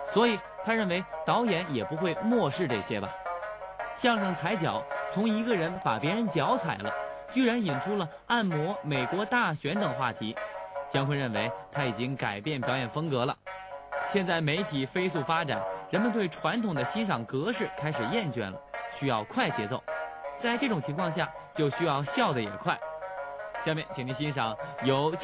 所以他认为导演也不会漠视这些吧。相声踩脚从一个人把别人脚踩了，居然引出了按摩、美国大选等话题。姜昆认为他已经改变表演风格了。现在媒体飞速发展，人们对传统的欣赏格式开始厌倦了，需要快节奏。在这种情况下，就需要笑得也快。下面请您欣赏由